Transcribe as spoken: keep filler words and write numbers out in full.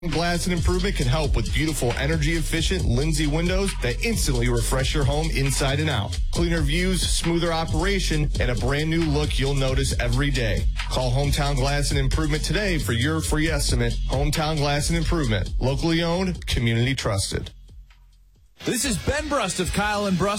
Glass and Improvement can help with beautiful, energy-efficient Lindsay windows that instantly refresh your home inside and out. Cleaner views, smoother operation, and a brand new look you'll notice every day. Call Hometown Glass and Improvement today for your free estimate. Hometown Glass and Improvement. Locally owned, community trusted. This is Ben Brust of Kyle and Brust.